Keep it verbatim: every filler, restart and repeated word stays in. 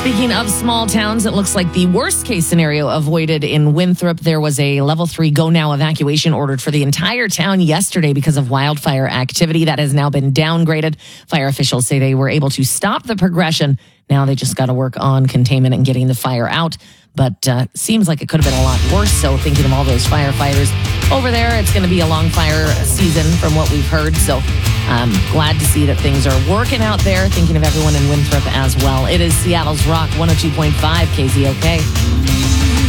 Speaking of small towns, it looks like the worst case scenario avoided in Winthrop. There was a level three go now evacuation ordered for the entire town yesterday because of wildfire activity. That has now been downgraded. Fire officials say they were able to stop the progression. Now they just got to work on containment and getting the fire out. But uh, seems like it could have been a lot worse. So thinking of all those firefighters over there, it's going to be a long fire season from what we've heard. So I'm glad to see that things are working out there. Thinking of everyone in Winthrop as well. It is Seattle's Rock one oh two point five K Z O K.